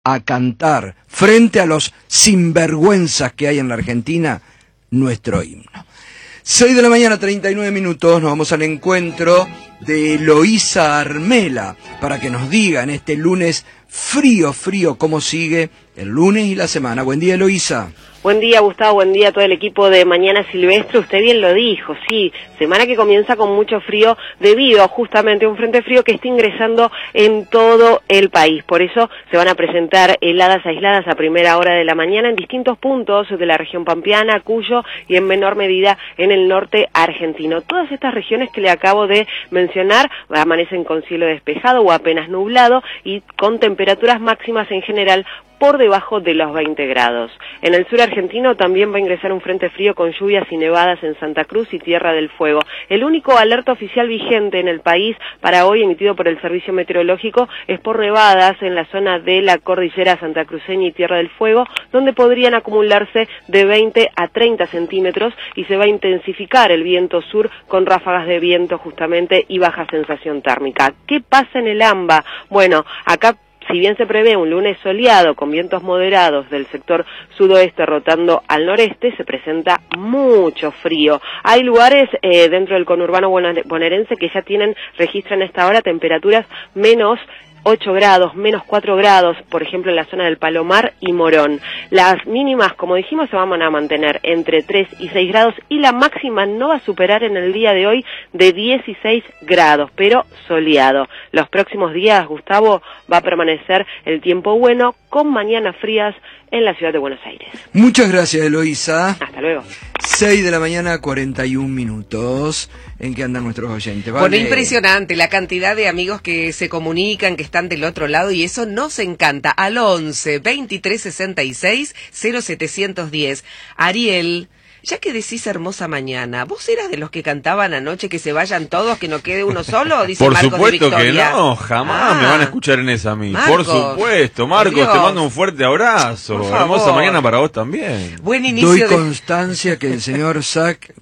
a cantar frente a los sinvergüenzas que hay en la Argentina nuestro himno. 6 de la mañana, 39 minutos, nos vamos al encuentro de Eloísa Armela para que nos diga en este lunes frío, cómo sigue el lunes y la semana. Buen día, Eloísa. Buen día, Gustavo, buen día a todo el equipo de Mañana Silvestre. Usted bien lo dijo, sí, semana que comienza con mucho frío debido justamente a un frente frío que está ingresando en todo el país. Por eso se van a presentar heladas aisladas a primera hora de la mañana en distintos puntos de la región pampeana, Cuyo y en menor medida en el norte argentino. Todas estas regiones que le acabo de mencionar amanecen con cielo despejado o apenas nublado y con temperaturas máximas en general por debajo de los 20 grados. En el sur argentino también va a ingresar un frente frío con lluvias y nevadas en Santa Cruz y Tierra del Fuego. El único alerta oficial vigente en el país para hoy, emitido por el Servicio Meteorológico, es por nevadas en la zona de la cordillera santacruceña y Tierra del Fuego, donde podrían acumularse de 20 a 30 centímetros y se va a intensificar el viento sur con ráfagas de viento justamente y baja sensación térmica. ¿Qué pasa en el AMBA? Bueno, acá, si bien se prevé un lunes soleado con vientos moderados del sector sudoeste rotando al noreste, se presenta mucho frío. Hay lugares dentro del conurbano bonaerense que ya registran a esta hora temperaturas menos 8 grados, menos 4 grados, por ejemplo en la zona del Palomar y Morón. Las mínimas, como dijimos, se van a mantener entre 3 y 6 grados y la máxima no va a superar en el día de hoy de 16 grados, pero soleado. Los próximos días, Gustavo, va a permanecer el tiempo bueno con mañanas frías en la ciudad de Buenos Aires. Muchas gracias, Eloísa. Hasta luego. 6 de la mañana, 41 minutos. ¿En qué andan nuestros oyentes? ¿Vale? Bueno, impresionante la cantidad de amigos que se comunican, que están del otro lado, y eso nos encanta. Al 11 23 66 0710. Ariel, ya que decís hermosa mañana, ¿vos eras de los que cantaban anoche que se vayan todos, que no quede uno solo? Dice Por Marcos supuesto de Victoria. que no, jamás me van a escuchar en esa a mí. Marcos, por supuesto, Marcos, Dios, te mando un fuerte abrazo. Por favor. Hermosa mañana para vos también. Buen inicio Doy de... constancia que el señor Sack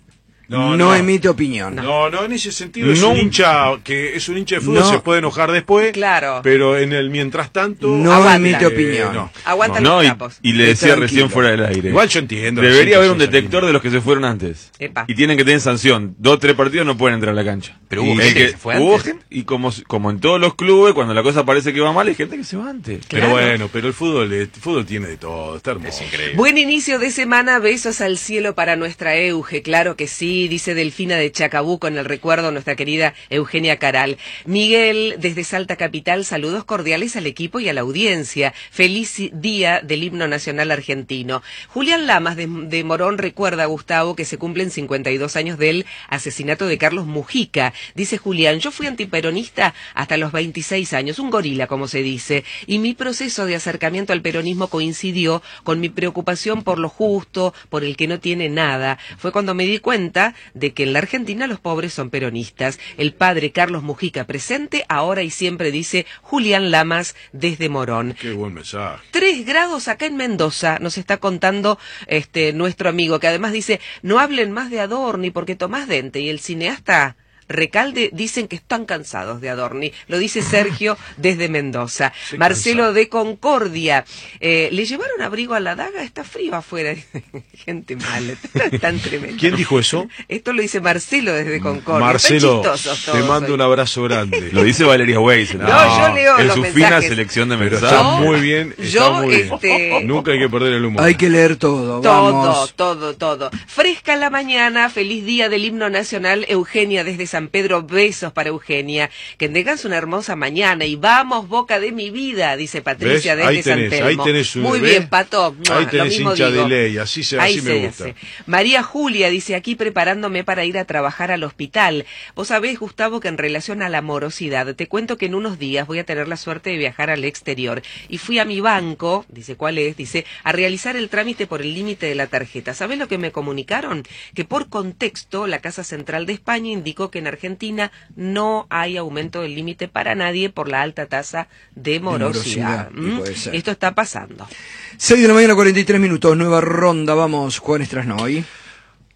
no emite opinión. No, en ese sentido es un hincha de fútbol, se puede enojar después, claro, pero en el mientras tanto no aguanta. emite opinión. Aguantan los trapos. Y le decía recién fuera del aire. Igual yo entiendo. Debería haber un detector de los que se fueron antes. Epa. Y tienen que tener sanción. 2 o 3 partidos no pueden entrar a la cancha. Pero hubo gente que se fue hubo antes. gente, y como en todos los clubes, cuando la cosa parece que va mal, hay gente que se va antes. Pero bueno, pero el fútbol tiene de todo, está hermoso. Es increíble. Buen inicio de semana, besos al cielo para nuestra Euge, claro que sí, dice Delfina de Chacabuco en el recuerdo nuestra querida Eugenia Caral. Miguel desde Salta Capital, saludos cordiales al equipo y a la audiencia. Feliz día del himno nacional argentino. Julián Lamas de Morón recuerda, Gustavo, que se cumplen 52 años del asesinato de Carlos Mujica. Dice Julián, yo fui antiperonista hasta los 26 años, un gorila como se dice, y mi proceso de acercamiento al peronismo coincidió con mi preocupación por lo justo, por el que no tiene nada. Fue cuando me di cuenta de que en la Argentina los pobres son peronistas. El padre Carlos Mujica presente, ahora y siempre, dice Julián Lamas desde Morón. Qué buen mensaje. 3 grados acá en Mendoza, nos está contando nuestro amigo, que además dice, no hablen más de Adorni porque Tomás Dente y el cineasta Recalde dicen que están cansados de Adorni. Lo dice Sergio desde Mendoza. Marcelo de Concordia. ¿Le llevaron abrigo a la daga? Está frío afuera. Gente mala. Tan tremendo. ¿Quién dijo eso? Esto lo dice Marcelo desde Concordia. Marcelo, te mando un abrazo grande. Lo dice Valeria Weiss. No, yo leo en los su mensajes. fina selección de mensajes. Está muy bien. Nunca hay que perder el humor. Hay que leer todo. Vamos. Todo. Fresca la mañana, feliz día del himno nacional. Eugenia desde San Pedro, besos para Eugenia. Que tengas una hermosa mañana y vamos, Boca de mi vida, dice Patricia desde San Telmo. Ahí tenés muy bien, Pato. Ahí tenés lo hincha digo. de ley, así me gusta. Hace. María Julia dice, aquí preparándome para ir a trabajar al hospital. Vos sabés, Gustavo, que en relación a la morosidad, te cuento que en unos días voy a tener la suerte de viajar al exterior. Y fui a mi banco, dice, ¿cuál es? Dice, a realizar el trámite por el límite de la tarjeta. ¿Sabés lo que me comunicaron? Que por contexto, la Casa Central de España indicó que en Argentina no hay aumento del límite para nadie por la alta tasa de morosidad. Esto está pasando. 6 de la mañana, 43 minutos, nueva ronda. Vamos, Juan Strasnoy.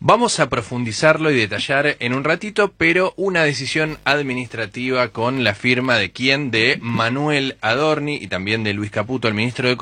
Vamos a profundizarlo y detallar en un ratito, pero una decisión administrativa con la firma de quién, de Manuel Adorni y también de Luis Caputo, el ministro de